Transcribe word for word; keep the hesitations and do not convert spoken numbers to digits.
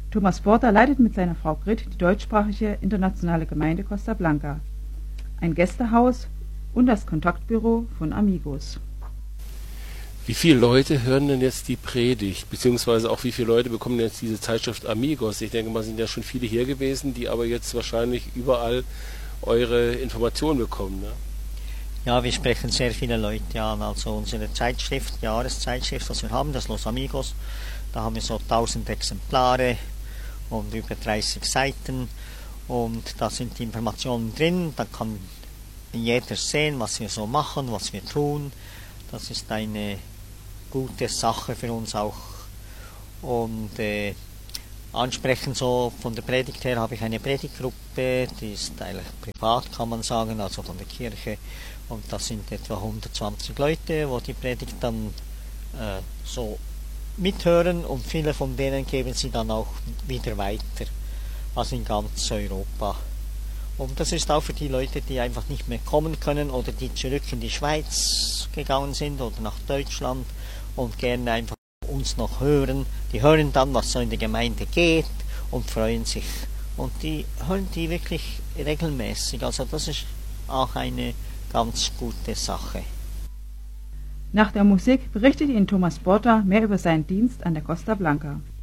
Thomas Porter leitet mit seiner Frau Grit die deutschsprachige internationale Gemeinde Costa Blanca, ein Gästehaus und das Kontaktbüro von Amigos. Wie viele Leute hören denn jetzt die Predigt, beziehungsweise auch wie viele Leute bekommen jetzt diese Zeitschrift Amigos? Ich denke mal, sind ja schon viele hier gewesen, die aber jetzt wahrscheinlich überall eure Informationen bekommen, ne? Ja, wir sprechen sehr viele Leute an. Also unsere Zeitschrift, Jahreszeitschrift, was wir haben, das Los Amigos, da haben wir so tausend Exemplare und über dreißig Seiten und da sind die Informationen drin, da kann jeder sehen, was wir so machen, was wir tun. Das ist eine gute Sache für uns auch. Und äh, ansprechend so von der Predigt her habe ich eine Predigtgruppe, die ist eigentlich privat, kann man sagen, also von der Kirche. Und das sind etwa hundertzwanzig Leute, wo die Predigt dann äh, so mithören und viele von denen geben sie dann auch wieder weiter, also in ganz Europa. Und das ist auch für die Leute, die einfach nicht mehr kommen können oder die zurück in die Schweiz gegangen sind oder nach Deutschland und gerne einfach uns noch hören. Die hören dann, was so in der Gemeinde geht und freuen sich. Und die hören die wirklich regelmäßig. Also das ist auch eine ganz gute Sache. Nach der Musik berichtet Ihnen Thomas Porter mehr über seinen Dienst an der Costa Blanca.